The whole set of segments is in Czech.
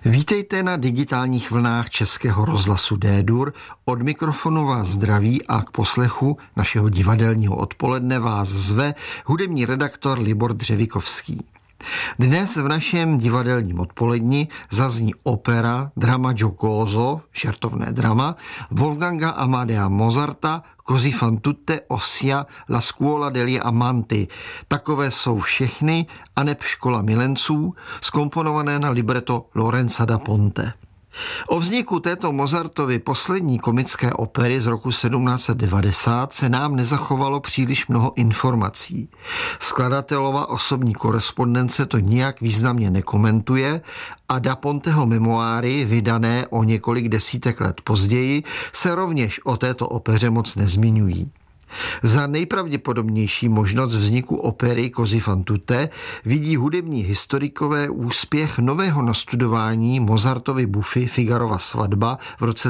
Vítejte na digitálních vlnách Českého rozhlasu D-Dur. Od mikrofonu vás zdraví a k poslechu našeho divadelního odpoledne vás zve hudební redaktor Libor Dřevikovský. Dnes v našem divadelním odpoledni zazní opera Drama giocoso, šertovné drama, Wolfganga Amadea Mozarta, Così fan tutte, ossia La scuola degli amanti. Takové jsou všechny, aneb Škola milenců, zkomponované na libreto Lorenza da Ponte. O vzniku této Mozartovy poslední komické opery z roku 1790 se nám nezachovalo příliš mnoho informací. Skladatelova osobní korespondence to nijak významně nekomentuje a da Ponteho memoáry, vydané o několik desítek let později, se rovněž o této opeře moc nezmiňují. Za nejpravděpodobnější možnost vzniku opery Così fan tutte vidí hudební historikové úspěch nového nastudování Mozartovy Buffy Figarova svatba v roce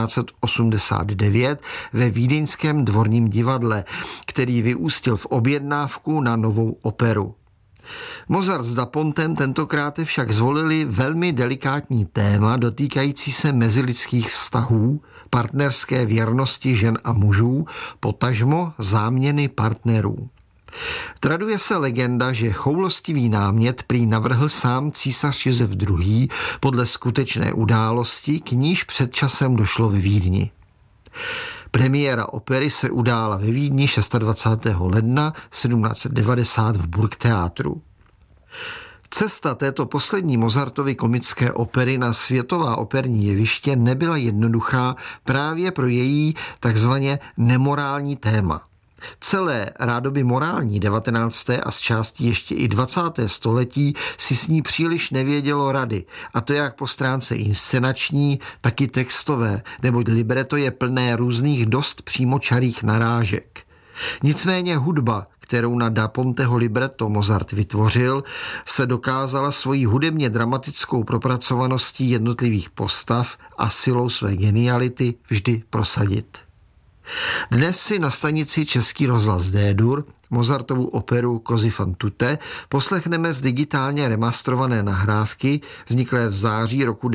1789 ve vídeňském dvorním divadle, který vyústil v objednávku na novou operu. Mozart s da Pontem tentokrát však zvolili velmi delikátní téma dotýkající se mezilidských vztahů, partnerské věrnosti žen a mužů, potažmo záměny partnerů. Traduje se legenda, že choulostivý námět prý navrhl sám císař Josef II. Podle skutečné události, k níž před časem došlo ve Vídni. Premiéra opery se udála ve Vídni 26. ledna 1790 v Burgtheatru. Cesta této poslední Mozartovy komické opery na světová operní jeviště nebyla jednoduchá právě pro její takzvaně nemorální téma. Celé rádoby morální 19. a z části ještě i 20. století si s ní příliš nevědělo rady, a to jak po stránce inscenační, tak i textové, neboť libreto je plné různých dost přímočarých narážek. Nicméně hudba, kterou na da Ponteho libretto Mozart vytvořil, se dokázala svojí hudebně dramatickou propracovaností jednotlivých postav a silou své geniality vždy prosadit. Dnes si na stanici Český rozhlas D-Dur Mozartovu operu Così fan tutte poslechneme z digitálně remastrované nahrávky vzniklé v září roku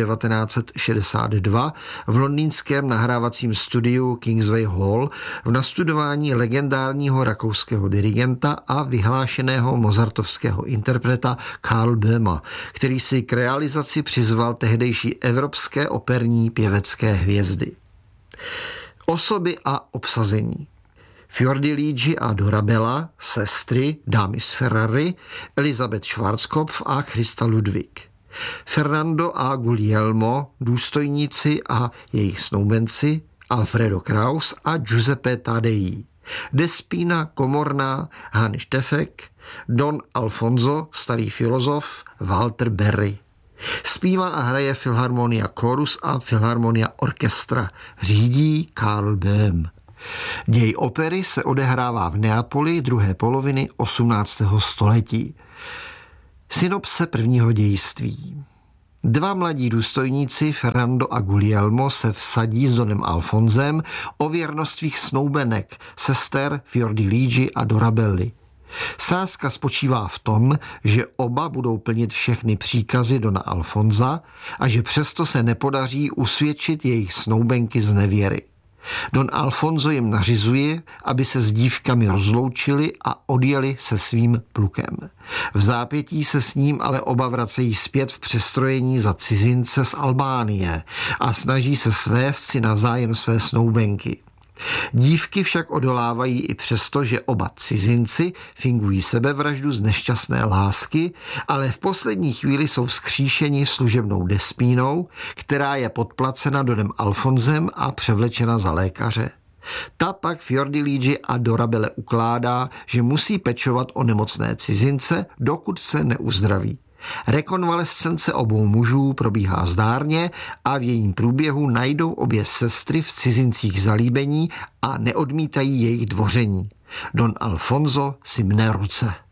1962 v londýnském nahrávacím studiu Kingsway Hall v nastudování legendárního rakouského dirigenta a vyhlášeného mozartovského interpreta Karla Böhma, který si k realizaci přizval tehdejší evropské operní pěvecké hvězdy. Osoby a obsazení. Fiordiligi a Dorabella, sestry, dámy z Ferrari, Elizabeth Schwarzkopf a Christa Ludwig. Fernando a Guglielmo, důstojníci a jejich snoubenci, Alfredo Kraus a Giuseppe Taddei. Despina Komorná, Haneš Tefek, Don Alfonso, starý filozof, Walter Berry. Zpívá a hraje Filharmonia Chorus a Filharmonia Orchestra. Řídí Karl Böhm. Děj opery se odehrává v Neapoli druhé poloviny 18. století. Synopse prvního dějství. Dva mladí důstojníci Fernando a Guglielmo se vsadí s Donem Alfonzem o věrnost svých snoubenek, sester Fiordiligi a Dorabelly. Sázka spočívá v tom, že oba budou plnit všechny příkazy Dona Alfonza a že přesto se nepodaří usvědčit jejich snoubenky z nevěry. Don Alfonso jim nařizuje, aby se s dívkami rozloučili a odjeli se svým plukem. V zápětí se s ním ale oba vracejí zpět v přestrojení za cizince z Albánie a snaží se svést si navzájem své snoubenky. Dívky však odolávají i přesto, že oba cizinci fingují sebevraždu z nešťastné lásky, ale v poslední chvíli jsou vzkříšeni služebnou Despínou, která je podplacena Donem Alfonzem a převlečena za lékaře. Ta pak Fiordiligi a Dorabelle ukládá, že musí pečovat o nemocné cizince, dokud se neuzdraví. Rekonvalescence obou mužů probíhá zdárně a v jejím průběhu najdou obě sestry v cizincích zalíbení a neodmítají jejich dvoření. Don Alfonso si mne ruce.